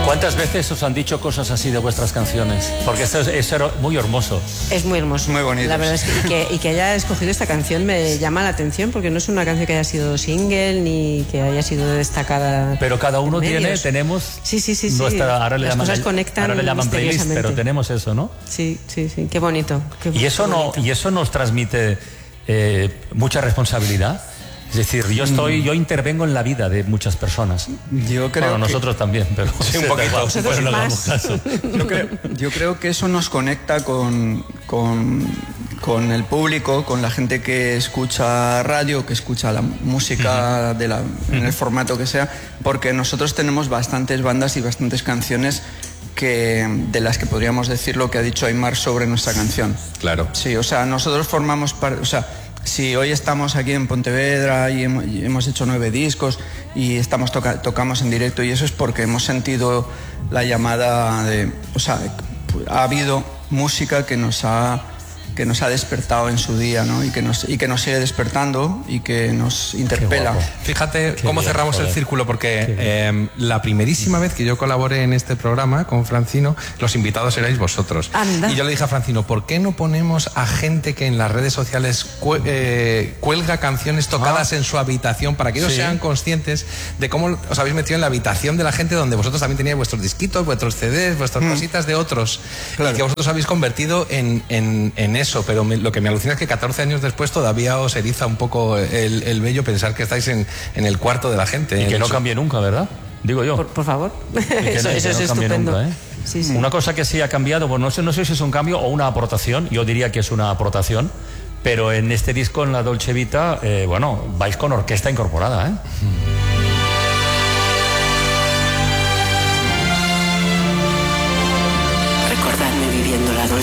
¿Cuántas veces os han dicho cosas así de vuestras canciones? Porque esto es muy hermoso. Es muy hermoso. Muy bonito. La verdad es que haya escogido esta canción me llama la atención, porque no es una canción que haya sido single ni que haya sido destacada. Pero cada uno tenemos sí. nuestra, ahora le Las llaman, cosas conectan. ahora le llaman playlist, pero tenemos eso, ¿no? Sí. Qué bonito. Y eso nos transmite mucha responsabilidad. Es decir, yo intervengo en la vida de muchas personas. Yo creo nosotros también, pero sí, un poquito. Igual, no damos caso. Yo creo que eso nos conecta con el público, con la gente que escucha radio, que escucha la música en el formato que sea, porque nosotros tenemos bastantes bandas y bastantes canciones de las que podríamos decir lo que ha dicho Aimar sobre nuestra canción. Claro. Sí, o sea, nosotros formamos parte, o sea, si hoy estamos aquí en Pontevedra y hemos hecho 9 discos y tocamos en directo, y eso es porque hemos sentido la llamada o sea, ha habido música que nos ha despertado en su día, ¿no? Y que nos sigue despertando y que nos interpela. Fíjate cómo cerramos el círculo, porque la primerísima vez que yo colaboré en este programa con Francino, los invitados erais vosotros. Anda. Y yo le dije a Francino, ¿por qué no ponemos a gente que en las redes sociales cuelga canciones tocadas en su habitación, para que ellos sean conscientes de cómo os habéis metido en la habitación de la gente, donde vosotros también teníais vuestros disquitos, vuestros CDs, vuestras cositas de otros, y que vosotros habéis convertido en eso? Pero lo que me alucina es que 14 años después todavía os eriza un poco el vello pensar que estáis en el cuarto de la gente. Y que no cambie nunca, ¿verdad? Digo yo. Por favor. Eso no es cambie estupendo. Nunca, ¿eh? Sí. Una cosa que sí ha cambiado, pues no sé si es un cambio o una aportación, yo diría que es una aportación, pero en este disco, en la Dolce Vita, vais con orquesta incorporada, ¿eh?